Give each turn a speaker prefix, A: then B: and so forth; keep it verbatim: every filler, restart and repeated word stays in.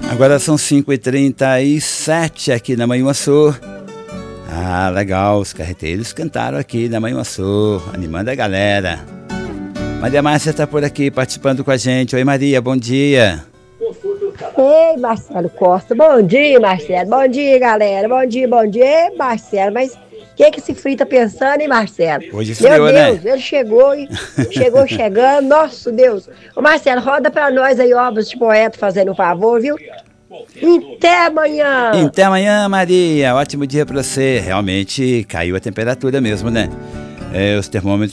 A: Agora são cinco e trinta e sete aqui na Manhuaçu. Ah, legal, os carreteiros cantaram aqui na Manhuaçu, animando a galera. Maria Márcia está por aqui participando com a gente. Oi, Maria, bom dia.
B: Ei, Marcelo Costa, bom dia, Marcelo, bom dia, galera, bom dia, bom dia. Ei, Marcelo, mas o que que esse frio tá pensando, hein, Marcelo?
A: Hoje esfriou,
B: Meu Deus,
A: né?
B: ele chegou, e chegou chegando, nosso Deus. Ô, Marcelo, roda pra nós aí, obras de poeta, fazendo um favor, viu? Até amanhã!
A: Até amanhã, Maria. Ótimo dia para você. Realmente caiu a temperatura mesmo, né? É, os termômetros